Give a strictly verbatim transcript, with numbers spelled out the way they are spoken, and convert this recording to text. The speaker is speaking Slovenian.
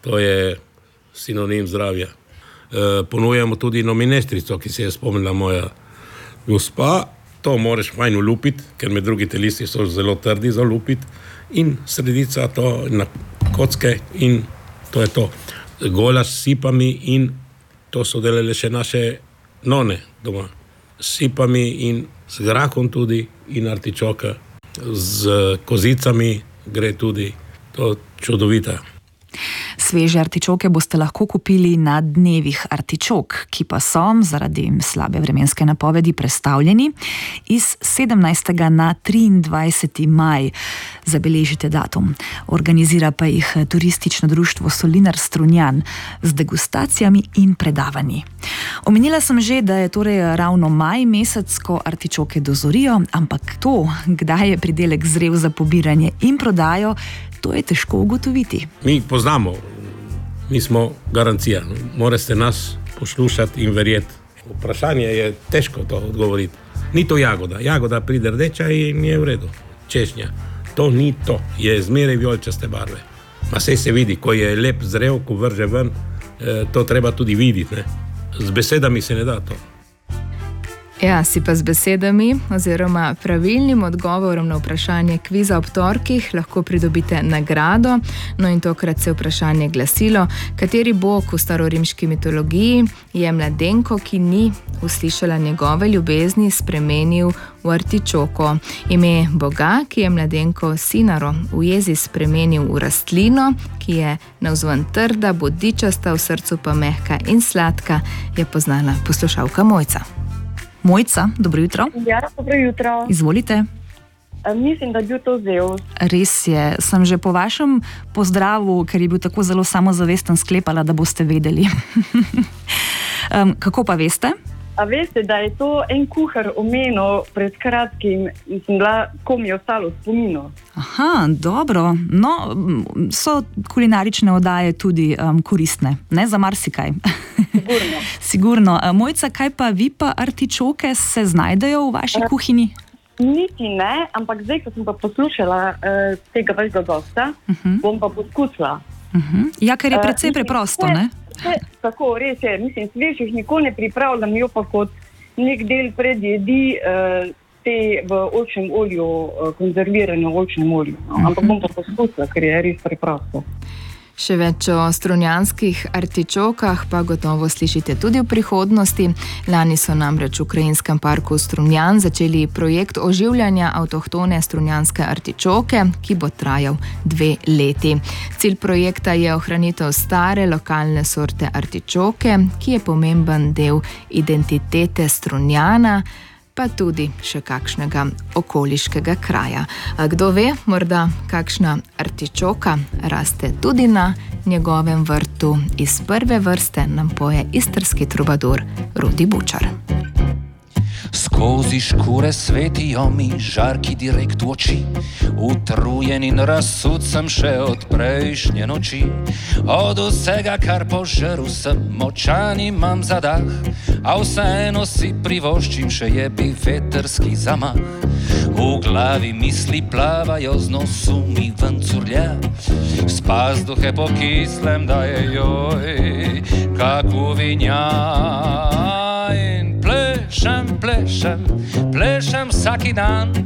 To je sinonim zdravja. E, ponujamo tudi nominestrico, ki se je spomnila moja gospa. To moraš fajn ulupiti, ker med drugi telisti so zelo trdi za ulupiti. In sredica to na kocke in to je to. Golaš s sipami in to so delale še naše none doma. S sipami in s grahom tudi in artičoka. Z kozicami gre tudi. To čudovita. Sveže artičoke boste lahko kupili na dnevih artičok, ki pa so zaradi slabe vremenske napovedi prestavljeni iz sedemnajstega na triindvajseti maj. Zabeležite datum. Organizira pa jih turistično društvo Solinar Strunjan z degustacijami in predavanji. Omenila sem že, da je torej ravno maj mesec, ko artičoke dozorijo, ampak to, kdaj je pridelek zrel za pobiranje in prodajo, to je težko ugotoviti. Mi poznamo, mi smo garancija. Morate nas poslušati in verjeti. Vprašanje je težko to odgovoriti. Ni to jagoda. Jagoda pride rdeča in je v redu. Češnja. To ni to. Je zmeraj vijoličaste barve. Ma saj se vidi, ko je lep zrel, ko vrže ven, to treba tudi videti. Ne? Z besedami se ne da to. Ja, si pa z besedami oziroma pravilnim odgovorom na vprašanje kviza ob torkih lahko pridobite nagrado. No in tokrat se vprašanje glasilo, kateri bog v starorimški mitologiji je mladenko, ki ni uslišala njegove ljubezni, spremenil v artičoko. Ime boga, ki je mladenko Sinaro v jezi spremenil v rastlino, ki je navzven trda, bodičasta, v srcu pa mehka in sladka, je poznala poslušalka Mojca. Mojca, dobro jutro. Ja, dobro jutro. Izvolite. A, mislim, da je bil to Zeus. Res je. Sem že po vašem pozdravu, ker je bil tako zelo samozavesten, sklepala, da boste vedeli. um, kako pa veste? A veste, da je to en kuhar omenil pred kratkim in sem bila, ko mi je ostalo v spominu. Aha, dobro. No, so kulinarične oddaje tudi um, koristne, ne za marsikaj. Sigurno. Sigurno. Mojca, kaj pa vi pa artičoke se znajdejo v vaši uh, kuhinji? Niti ne, ampak zdaj, ko sem pa poslušala uh, tega vašega gosta, uh-huh. bom pa poskusila. Uh-huh. Ja, ker je precej uh, preprosto, vse, ne? Vse, tako, res je. Mislim, svežih nikoli ne pripravljam, jo pa kot nek del predjedi uh, te v oljčnem olju, uh, konzervirane v oljčnem olju. No? Ampak bom pa poskusila, ker je res preprosto. Še več o strunjanskih artičokah pa gotovo slišite tudi v prihodnosti. Lani so namreč v Krajinskem parku Strunjan začeli projekt oživljanja avtohtone strunjanske artičoke, ki bo trajal dve leti. Cilj projekta je ohranitev stare lokalne sorte artičoke, ki je pomemben del identitete Strunjana, pa tudi še kakšnega okoliškega kraja. A kdo ve, morda kakšna artičoka raste tudi na njegovem vrtu. Iz prve vrste nam poje istrski trubadur Rudi Bučar. Skozi škure svetijo mi žarki direkt v oči, utrujen in razsud sem še od prejšnje noči. Od vsega, kar požrl sem, močan imam zadah, a vseeno si privoščim še jebi veterski zamah. V glavi misli plavajo, z nosu mi ven curlja, s pazduhe po kislem daje joj, kak uvinja. In plešem, plešem, plešem vsaki dan,